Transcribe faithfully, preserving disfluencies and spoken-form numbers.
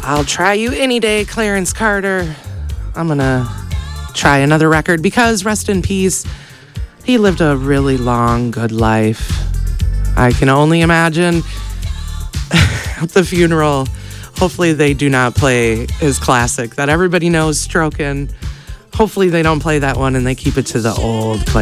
I'll Try You Any Day, Clarence Carter. I'm going to try another record because, rest in peace, he lived a really long, good life. I can only imagine at the funeral, hopefully they do not play his classic that everybody knows, Strokin'. Hopefully they don't play that one and they keep it to the old Clarence.